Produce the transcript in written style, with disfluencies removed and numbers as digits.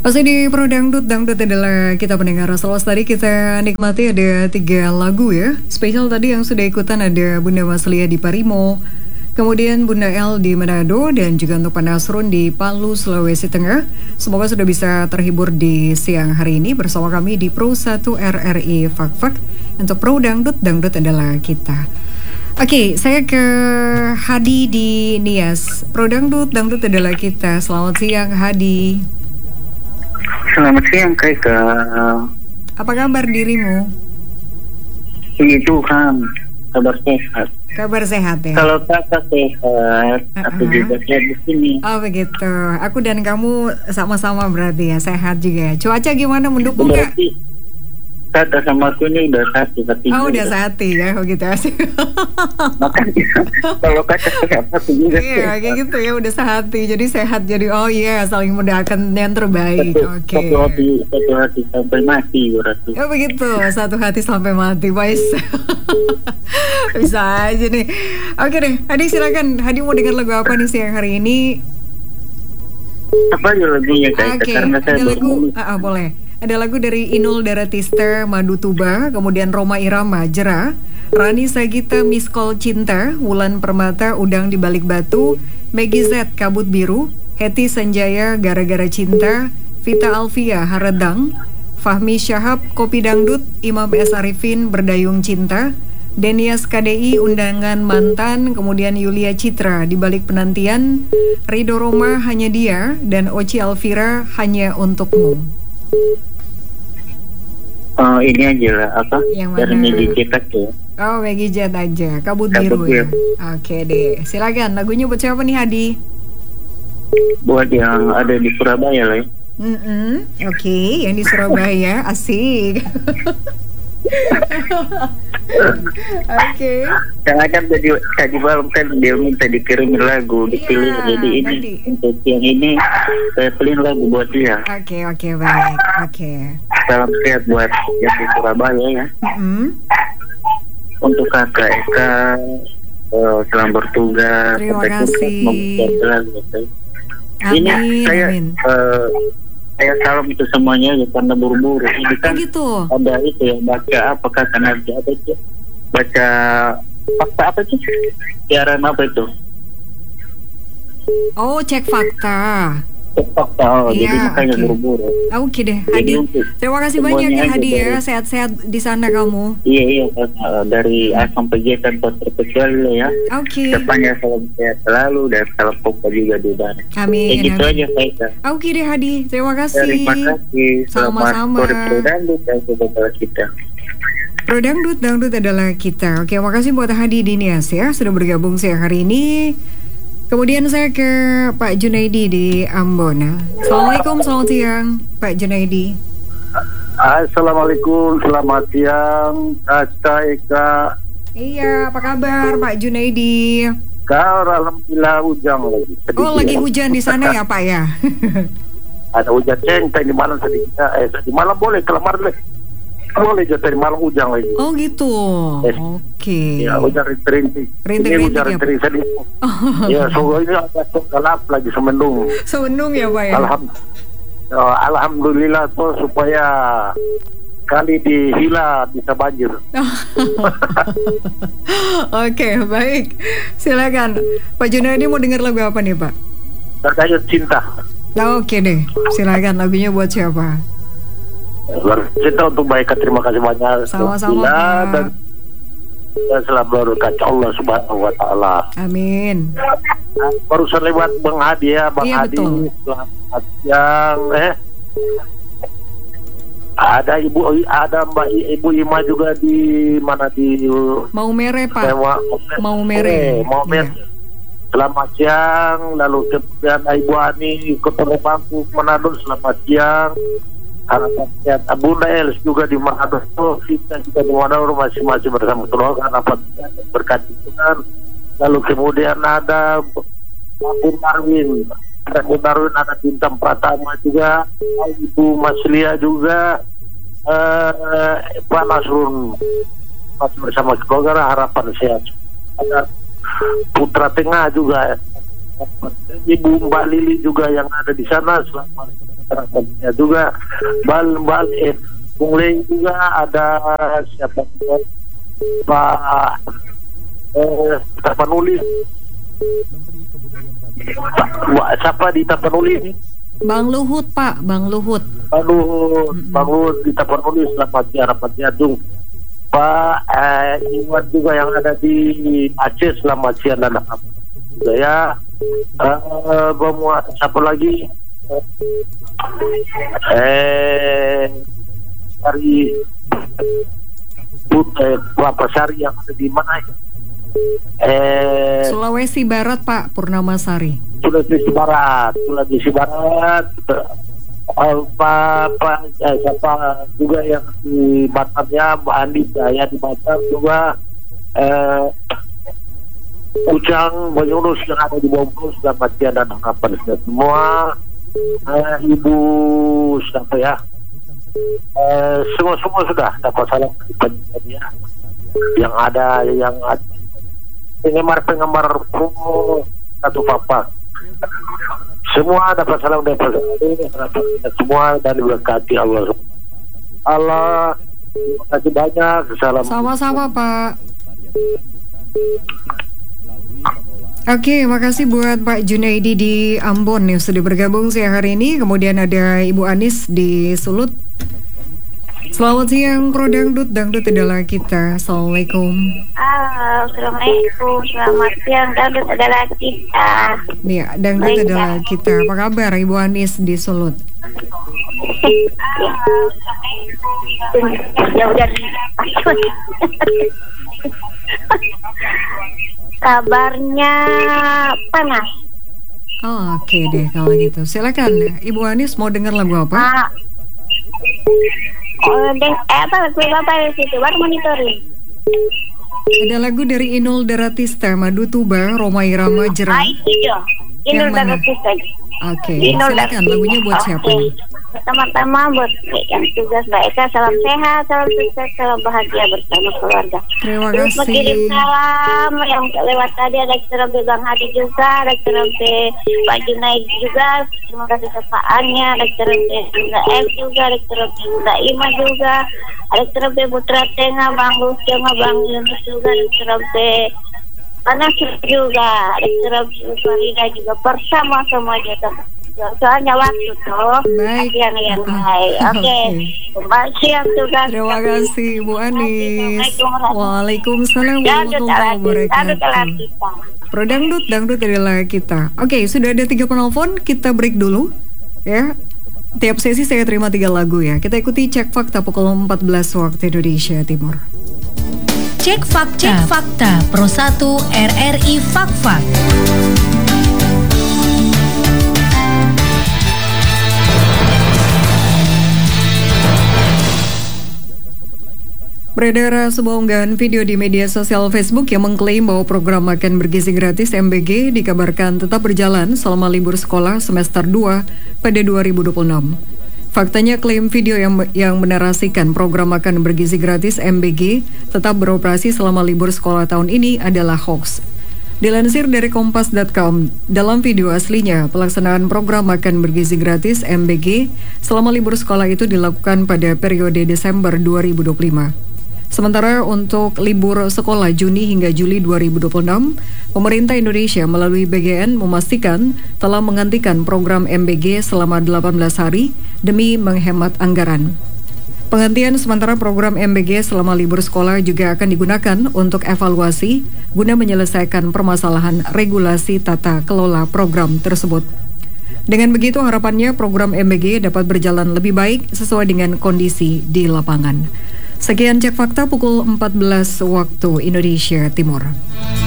Masih di Pro Dangdut, Dangdut adalah kita pendengar. Setelah tadi kita nikmati ada 3 lagu ya. Spesial tadi yang sudah ikutan ada Bunda Maslia di Parimo, kemudian Bunda El di Manado, dan juga untuk Pak Nasrun di Palu, Sulawesi Tengah. Semoga sudah bisa terhibur di siang hari ini bersama kami di Pro 1 RRI Fak-Fak. Untuk Pro Dangdut, Dangdut adalah kita. Oke, saya ke Hadi di Nias. Pro Dangdut, Dangdut adalah kita. Selamat siang Hadi. Selamat siang Kak. Apa kabar dirimu? Puji Tuhan, kabar sehat. Kabar sehat ya? Kalau kakak sehat, aku juga sehat di sini. Oh begitu, aku dan kamu sama-sama berarti ya, sehat juga ya. Cuaca gimana, mendukung nggak? Kakak sama aku ini udah satu hati. Oh udah sehati ya, begitu asik. Makanya kalau kakak sehat aku juga iya, kayak gitu ya, udah sehati. Jadi sehat, jadi oh iya, saling mendoakan yang terbaik. Oke. Satu hati sampai mati berarti. Oh begitu, satu hati sampai mati, guys. Bisa aja nih. Oke deh, Hadi silakan. Hadi mau dengar lagu apa nih siang hari ini? Apa aja lagunya Kak? Oke, Karena saya ada lagu, baru boleh. Ada lagu dari Inul Daratista, Madu Tuba, kemudian Roma Irama, Jera, Rani Sagita, Miskol Cinta, Wulan Permata, Udang di Balik Batu, Maggie Z, Kabut Biru, Heti Sanjaya, Gara-Gara Cinta, Vita Alfia, Haredang, Fahmi Syahab, Kopi Dangdut, Imam S. Arifin, Berdayung Cinta, Denias KDI, Undangan Mantan, kemudian Yulia Citra, Di Balik Penantian, Rido Roma, Hanya Dia, dan Oci Alvira, Hanya Untukmu. ini aja lah apa? Yang Dari mana? Maggie cetak ya. Oh, Maggie Jet aja, Kabut Kabut Biru ya. Biru. Oke deh, silakan. Lagunya buat siapa nih Hadi? Buat yang ada di Surabaya lah ya. Oke, yang di Surabaya, asik. Oke. Karena kan tadi malam kan dia minta dikirimin lagu, dipilih. Iya, Jadi ini nanti. untuk yang ini saya pilih lagu buat dia. Oke, baik. Oke. Salam sehat buat yang di Surabaya ya. Untuk kakak Eka, selamat bertugas. Terima sampai kasih. sukses, gitu. Ini Amin, saya amin. saya salam itu semuanya ya, karena buru-buru. Ini kan gitu. ada itu ya, baca apa kata Nabi apa itu? Baca fakta apa itu? Siaran apa itu? Oh, cek fakta. Fakta, jadi Iya, makanya oke. buru-buru. Oke deh, Jadi Hadi. untuk Terima kasih semuanya banyak ya aja Hadi ya. dari- Sehat-sehat di sana kamu. Iya dari A sampai Z tanpa terkecuali lah ya. Oke. Depannya salam sehat selalu dan salam pokok juga di udara. Amin. Kayak gitu amin. aja saya. Oke deh Hadi, terima kasih. Terima kasih. Selamat Sama-sama. sore Dangdut dan saudara kita. Pro Dangdut, Dangdut adalah kita. Oke, makasih buat Hadi Dinias ya sudah bergabung siang hari ini. Kemudian saya ke Pak Junaidi di Ambon. Assalamualaikum, selamat siang Pak Junaidi. Assalamualaikum, selamat siang Kakak Eka. Iya, apa kabar Pak Junaidi? Kau alhamdulillah hujan lagi. Sedikit. Oh, lagi hujan di sana ya Pak ya? Ada hujan cengkeh di malam sedikit. Di malam boleh, kalau malam boleh jatuh di malam hujan lagi. Oh gitu. Oke. Ya, hujan rintik-rintik. Rintik-rintik Ini hujan ya, Pak? rintik sedikit. Ya, so ini agak gelap lagi semendung. Semenung ya Pak ya? Alhamdulillah tuh supaya kali di Hila bisa banjir. Oke, baik. Silakan. Pak Junaidi mau dengar lagu apa nih Pak? Terkait cinta. Oke deh, silakan. Lagunya buat siapa? Cinta untuk baik, terima kasih banyak. Sama-sama, Bila Pak. dan selalu berkat Allah Subhanahu wa taala. Amin. Barusan lewat Bang Hadi ya, Bang Iya, Hadi. betul. Selamat siang. Ada Mbak Ibu Ima juga di mana di Mau mere Pak. Mau mere. Mau mere. Iya. Selamat siang. Lalu kemudian Ibu Ani Kota Bangku Manado, selamat siang. Harapan sehat Bunda Els juga di Manado. Kita juga di Manado masing-masing bersama keluarga dapat berkat Tuhan. Lalu kemudian ada Bun Darwin, ada Bintang Pratama juga, Ibu Maslia juga, Pak Nasrun masih bersama keluarga harapan sehat. Ada Putra Tengah juga, Ibu Mbak Lili juga yang ada di sana. Selamat masyarakatnya juga bal Punglei juga ada siapa Pak Tapanuli siapa di Tapanuli Bang Luhut Pak, Bang Luhut. Bang Luhut di Tapanuli selamat siang rapat jatuh. Pak Iwan juga yang ada di Aceh selamat siang dan juga ya. Siapa lagi? Sari Bapak Sari yang ada di mana? Sulawesi Barat Pak Purnamasari. Sulawesi Barat. Siapa juga yang di Batamnya, Mbak Andi saya di Batam juga. Ujang Banyurus yang ada di Bogor selamat siang dan harapan semua. Ibu siapa ya? Semua sudah dapat salam ya. Yang ada penggemar satu papa. Semua dapat salam dari semua dan diberkati Allah. Terima kasih banyak. Salam. Sama-sama Pak. Oke, makasih buat Pak Junaidi di Ambon yang sudah bergabung siang hari ini. Kemudian ada Ibu Anis di Sulut. Selamat siang, Pro Dangdut. Dangdut adalah kita. Assalamualaikum. Assalamualaikum. Selamat siang, Dangdut adalah kita. Iya, Dangdut adalah kita. Apa kabar Ibu Anis di Sulut? Ya udah. Kabarnya panas. Oh, oke deh kalau gitu. Silakan Ibu Anis mau dengar lagu apa? Apa lagu apa di situ? Baru monitoring. Ada lagu dari Inul Daratista, Madu Tuba, Roma Irama, Jera. Inul Daratista. Oke, silakan lagunya buat siapa nih? Pertama-tama buat yang tugas Mbak Eka, salam sehat, salam sukses, salam bahagia bersama keluarga. Terima Terus kasih. mengirim salam yang lewat tadi ada Rektor Bang Hadi juga, Rektor Pak Junaid juga, terima kasih sepaannya, Rektor Bunda F juga, Rektor Bunda Ima juga, Rektor Putra Tengah, Bang Lucio, Bang Yunus juga, Rektor Panas juga, Rektor Farida juga bersama semua juga. Soalnya waktu tuh Baik. yang baik. Oke. Kembali siang tugas. Terima kasih Bu Anis. Waalaikumsalam warahmatullahi wabarakatuh. Pro Dangdut, Dangdut adalah kita. Oke, sudah ada 3 penelpon, kita break dulu ya. Tiap sesi saya terima 3 lagu ya. Kita ikuti cek fakta pukul 14 waktu Indonesia Timur. Cek fakta Pro 1 RRI Fak. Beredar sebuah unggahan video di media sosial Facebook yang mengklaim bahwa program makan bergizi gratis MBG dikabarkan tetap berjalan selama libur sekolah semester 2 pada 2026. Faktanya klaim video yang menarasikan program makan bergizi gratis MBG tetap beroperasi selama libur sekolah tahun ini adalah hoax. Dilansir dari Kompas.com, dalam video aslinya, pelaksanaan program makan bergizi gratis MBG selama libur sekolah itu dilakukan pada periode Desember 2025. Sementara untuk libur sekolah Juni hingga Juli 2026, pemerintah Indonesia melalui BGN memastikan telah menghentikan program MBG selama 18 hari demi menghemat anggaran. Penghentian sementara program MBG selama libur sekolah juga akan digunakan untuk evaluasi guna menyelesaikan permasalahan regulasi tata kelola program tersebut. Dengan begitu harapannya program MBG dapat berjalan lebih baik sesuai dengan kondisi di lapangan. Sekian cek fakta pukul 14 waktu Indonesia Timur.